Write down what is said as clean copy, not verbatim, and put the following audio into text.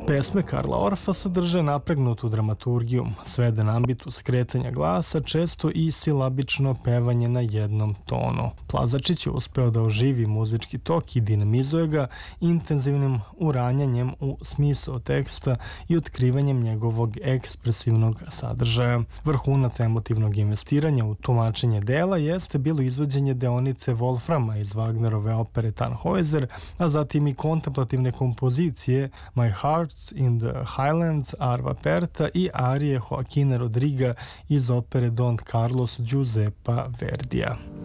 Pesme Karla Orfa sadrže napregnutu dramaturgiju, sveden ambitus kretanja glasa, često i silabično pevanje na jednom tonu. Plazačić je uspeo da oživi muzički tok i dinamizuje ga intenzivnim uranjanjem u smisao teksta i otkrivanjem njegovog ekspresivnog sadržaja. Vrhunac emotivnog investiranja u tumačenje dela jeste bilo izvođenje deonice Wolframa iz Wagnerove opere Tannhäuser, a zatim i kontemplativne kompozicije My Heart's in the Highlands Arva Perta i arije Joaquina Rodriga iz opere Don Carlos Giuseppa Verdija.